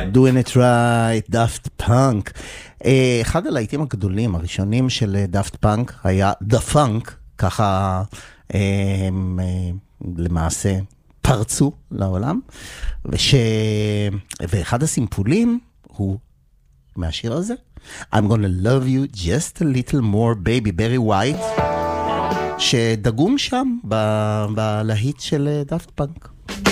Doing it right, דאפט פאנק. אחד הלהיטים הגדולים, הראשונים של דאפט פאנק, היה The Funk, ככה למעשה פרצו לעולם, ואחד הסימפולים הוא מהשיר הזה, I'm gonna love you just a little more baby, Barry White, שדגום שם בלהיט של דאפט פאנק.